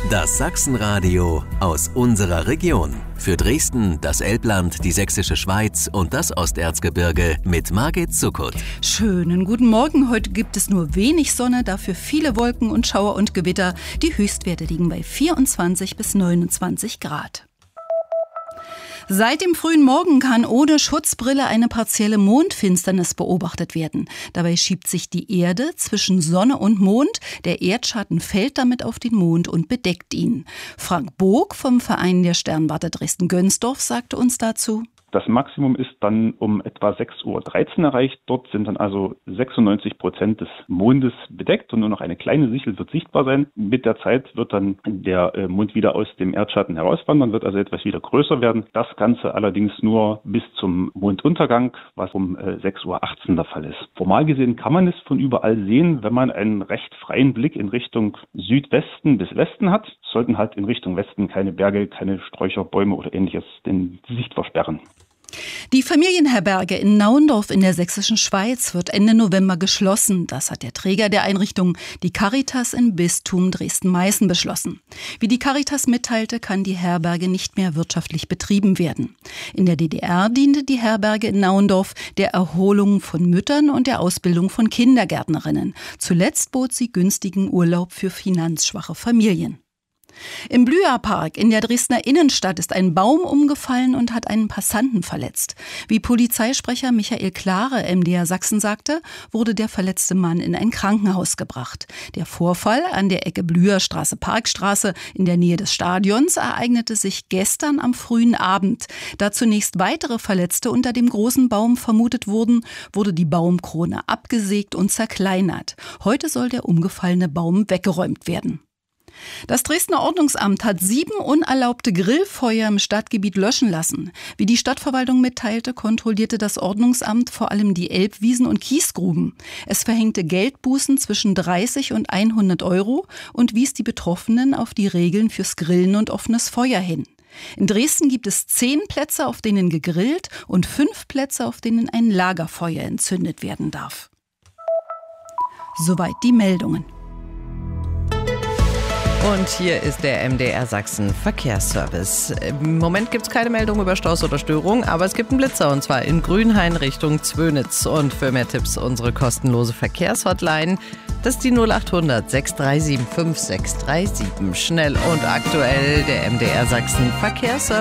Das Sachsenradio aus unserer Region. Für Dresden, das Elbland, die Sächsische Schweiz und das Osterzgebirge mit Margit Zuckert. Schönen guten Morgen. Heute gibt es nur wenig Sonne, dafür viele Wolken und Schauer und Gewitter. Die Höchstwerte liegen bei 24 bis 29 Grad. Seit dem frühen Morgen kann ohne Schutzbrille eine partielle Mondfinsternis beobachtet werden. Dabei schiebt sich die Erde zwischen Sonne und Mond. Der Erdschatten fällt damit auf den Mond und bedeckt ihn. Frank Bog vom Verein der Sternwarte Dresden-Gönsdorf sagte uns dazu: Das Maximum ist dann um etwa 6:13 Uhr erreicht. Dort sind dann also 96% des Mondes bedeckt und nur noch eine kleine Sichel wird sichtbar sein. Mit der Zeit wird dann der Mond wieder aus dem Erdschatten herauswandern, wird also etwas wieder größer werden. Das Ganze allerdings nur bis zum Monduntergang, was um 6:18 Uhr der Fall ist. Formal gesehen kann man es von überall sehen, wenn man einen recht freien Blick in Richtung Südwesten bis Westen hat. Sollten halt in Richtung Westen keine Berge, keine Sträucher, Bäume oder ähnliches die Sicht versperren. Die Familienherberge in Naundorf in der Sächsischen Schweiz wird Ende November geschlossen. Das hat der Träger der Einrichtung, die Caritas im Bistum Dresden-Meißen, beschlossen. Wie die Caritas mitteilte, kann die Herberge nicht mehr wirtschaftlich betrieben werden. In der DDR diente die Herberge in Naundorf der Erholung von Müttern und der Ausbildung von Kindergärtnerinnen. Zuletzt bot sie günstigen Urlaub für finanzschwache Familien. Im Blüherpark in der Dresdner Innenstadt ist ein Baum umgefallen und hat einen Passanten verletzt. Wie Polizeisprecher Michael Klare, MDR Sachsen, sagte, wurde der verletzte Mann in ein Krankenhaus gebracht. Der Vorfall an der Ecke Blüherstraße-Parkstraße in der Nähe des Stadions ereignete sich gestern am frühen Abend. Da zunächst weitere Verletzte unter dem großen Baum vermutet wurden, wurde die Baumkrone abgesägt und zerkleinert. Heute soll der umgefallene Baum weggeräumt werden. Das Dresdner Ordnungsamt hat 7 unerlaubte Grillfeuer im Stadtgebiet löschen lassen. Wie die Stadtverwaltung mitteilte, kontrollierte das Ordnungsamt vor allem die Elbwiesen und Kiesgruben. Es verhängte Geldbußen zwischen 30 und 100 Euro und wies die Betroffenen auf die Regeln fürs Grillen und offenes Feuer hin. In Dresden gibt es 10 Plätze, auf denen gegrillt und 5 Plätze, auf denen ein Lagerfeuer entzündet werden darf. Soweit die Meldungen. Und hier ist der MDR Sachsen Verkehrsservice. Im Moment gibt es keine Meldung über Staus oder Störung, aber es gibt einen Blitzer, und zwar in Grünhain Richtung Zwönitz. Und für mehr Tipps unsere kostenlose Verkehrshotline. Das ist die 0800 637 5637. Schnell und aktuell der MDR Sachsen Verkehrsservice.